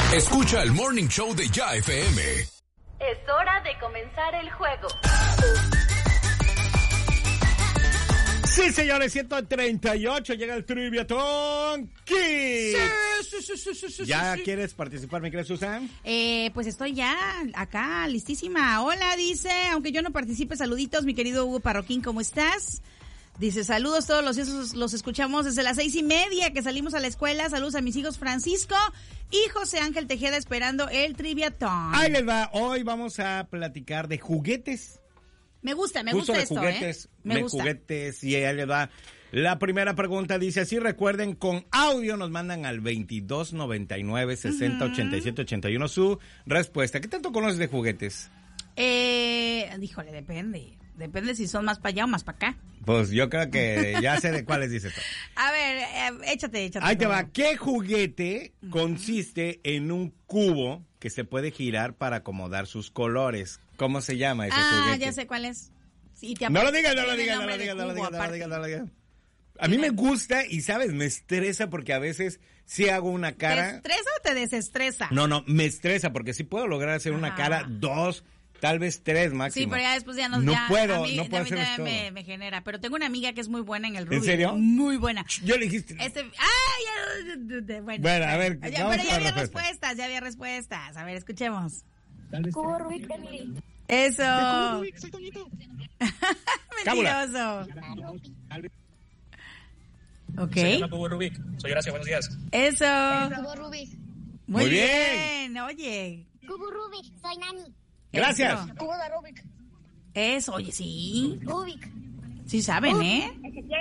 Escucha el Morning Show de Ya FM. Es hora de comenzar el juego. Sí, señores, 138, llega el Triviaton Kids. Sí. ¿Ya quieres participar, mi querida Susan? Pues estoy ya acá, listísima. Hola, dice, aunque yo no participe, saluditos, mi querido Hugo Parroquín, ¿cómo estás? Dice, saludos todos los escuchamos desde las 6:30 que salimos a la escuela. Saludos a mis hijos Francisco y José Ángel Tejeda esperando el Triviaton. Ahí les va, hoy vamos a platicar de juguetes. Me gusta esto, juguetes, Me gusta. Juguetes, y ahí les va. La primera pregunta dice así, recuerden, con audio nos mandan al 2299-608781 su respuesta. ¿Qué tanto conoces de juguetes? Híjole, depende. Depende si son más para allá o más para acá. Pues yo creo que ya sé de cuáles dices tú. A ver, échate. Ahí te va. ¿Qué juguete consiste en un cubo que se puede girar para acomodar sus colores? ¿Cómo se llama ese juguete? Ah, ya sé cuál es. Sí, no lo digas. A mí me gusta y, ¿sabes? Me estresa porque a veces sí hago una cara. ¿Te estresa o te desestresa? No, me estresa porque sí puedo lograr hacer una cara, 2, tal vez 3 máximo. Sí, pero ya después ya no puedo, a mí, no puedo hacer esto. esto. Me genera, pero tengo una amiga que es muy buena en el Rubik. ¿En serio? Muy buena. Yo le dijiste. Bueno, a ver, pero ya había respuestas. A ver, escuchemos. Cubo Rubik, Emily. Eso. Cubo Rubik, soy Toñito. Mentiroso. Ok. Se llama Cubo Rubik. Soy Gracias, buenos días. Eso. Cubo Rubik. Muy bien. Oye. Cubo Rubik, soy Nani. Gracias. Eso. Cubo de Rubik. Eso, oye, sí. Rubik. Sí saben, ¿eh?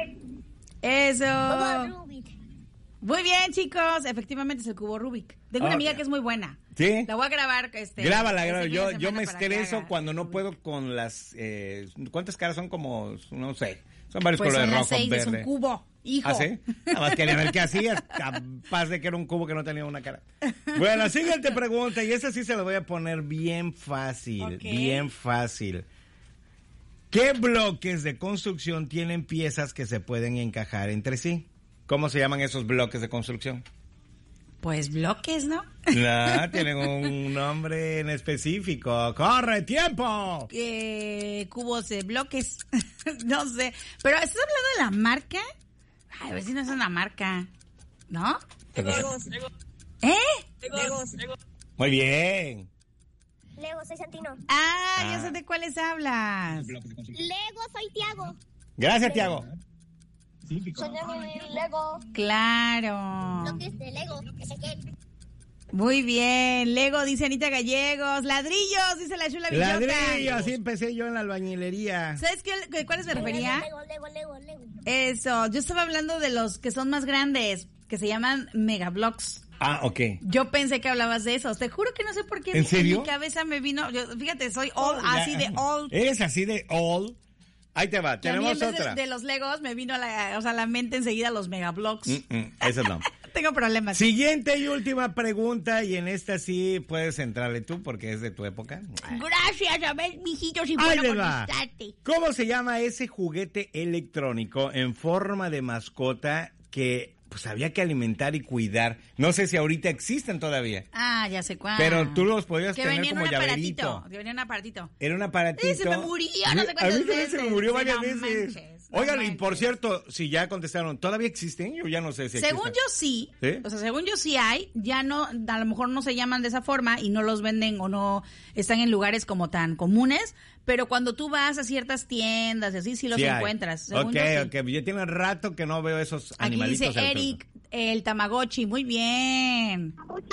Eso. Cubo Rubik. Muy bien, chicos. Efectivamente es el cubo Rubik. Tengo una amiga que es muy buena. ¿Sí? La voy a grabar. Grábala. fin de Yo semana me para que estreso haga cuando no Rubik. puedo con las... ¿cuántas caras son? Como, no sé. Son varios Pues colores, son las rojo, 6, verde. es un cubo. Hijo. ¿Ah, sí? Nada más quería ver qué hacías. Capaz de que era un cubo que no tenía una cara. Bueno, siguiente pregunta. Y esa sí se la voy a poner bien fácil. Ok. Bien fácil. ¿Qué bloques de construcción tienen piezas que se pueden encajar entre sí? ¿Cómo se llaman esos bloques de construcción? Pues bloques, ¿no? No, tienen un nombre en específico. ¡Corre, tiempo! Cubos de bloques. No sé. Pero, ¿estás hablando de la marca? Ay, a ver si no es una marca. ¿No? Legos. ¿Eh? Legos. Muy bien. Lego, soy Santino. Ya sé de cuáles hablas. Lego, soy Tiago. Gracias, Tiago. Soy Nani. Lego. Claro. Bloques de Lego. Ezequiel. Muy bien. Lego, dice Anita Gallegos. Ladrillos, dice la Chula Villota. Ladrillo, así empecé yo en la albañilería. ¿Sabes cuáles me refería? Lego. Eso, yo estaba hablando de los que son más grandes, que se llaman megablocks. Ah, ok. Yo pensé que hablabas de esos. Te juro que no sé por qué ¿En serio? mi cabeza me vino. Fíjate, soy old, así de old. Eres así de old. Ahí te va, Que a mí tenemos en vez otra. de los Legos me vino a la mente enseguida los megablocks. Eso no. Tengo problemas. Siguiente y última pregunta, y en esta sí puedes entrarle tú porque es de tu época. Gracias, a ver, mijito, si Ahí puedo les va. contestarte. ¿Cómo se llama ese juguete electrónico en forma de mascota que pues había que alimentar y cuidar? No sé si ahorita existen todavía. Ah, ya sé cuál. Pero tú los podías que tener venía como en un llaverito. aparatito. Que venía en un aparatito. Era un aparatito. Se me murió, no sé A cuántas mí también veces. se me murió Sí, varias no veces. manches, no Oigan, y manches. por cierto, si ya contestaron, ¿todavía existen? Yo ya no sé si Según existen. yo sí, ¿Sí? o sea, según yo sí hay, ya no, a lo mejor no se llaman de esa forma y no los venden o no están en lugares como tan comunes, pero cuando tú vas a ciertas tiendas y así, sí los Sí hay. encuentras. Según Ok, yo sí. ok. Ya tiene rato que no veo esos Aquí animalitos. dice Eric, el Tamagotchi, muy bien.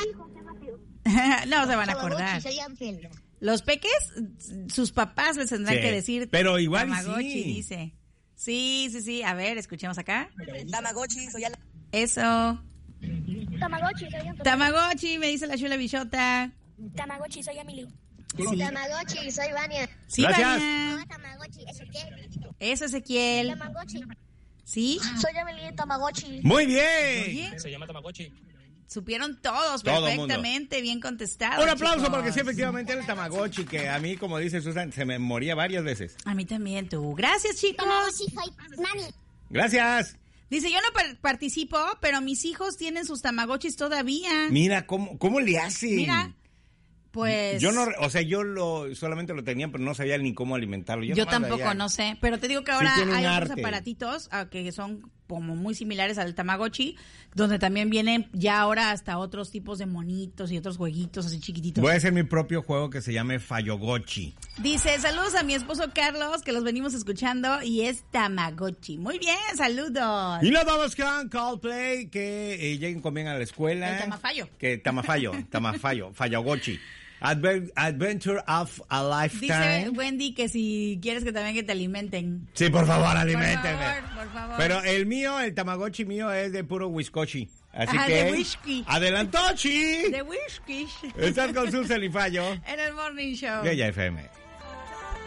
No se van a acordar. Soy Ángel. Los peques, sus papás les tendrán Sí, que decir pero igual y Tamagotchi, sí. dice. Sí. A ver, escuchemos acá. Tamagotchi, soy Alan. Eso. Tamagotchi, soy Antonio. Tamagotchi, me dice la Chula Bichota. Tamagotchi, soy Emily. Sí. Tamagotchi, soy Vania. Sí, Gracias. Vania. Tamagotchi, Ezequiel. Eso, Ezequiel. Tamagotchi. ¿Sí? Soy Emily Tamagotchi. Muy bien. Oye, Se llama Tamagotchi. supieron todos Todo perfectamente, bien contestado. Un aplauso chicos. porque sí, efectivamente era el Tamagotchi, que a mí, como dice Susan, se me moría varias veces. A mí también, tú. Gracias, chicos. Tamagotchi, soy Nani. Gracias. Dice, yo no participo, pero mis hijos tienen sus tamagotchis todavía. Mira, ¿cómo le hacen? Mira, pues... Yo no, o sea, yo solamente lo tenía, pero no sabía ni cómo alimentarlo. Yo tampoco, no sé. Pero te digo que ahora tiene un hay otros arte. aparatitos que son como muy similares al Tamagotchi, donde también vienen ya ahora hasta otros tipos de monitos y otros jueguitos así chiquititos. Voy a hacer mi propio juego que se llame Fallogochi. Dice, saludos a mi esposo Carlos, que los venimos escuchando, y es Tamagotchi. Muy bien, saludos. Y nos vamos con Coldplay, que lleguen con bien a la escuela. El Tamafallo. Tamafallo, Fallogochi. Adventure of a Lifetime. Dice Wendy que si quieres que también que te alimenten. Sí, por favor, aliménteme. Por favor. Pero el Tamagotchi mío es de puro whiskochi. Así que... de whisky. ¡Adelantochi! De whisky. Estás con Susan y Fallo. En el Morning Show. De Jai FM.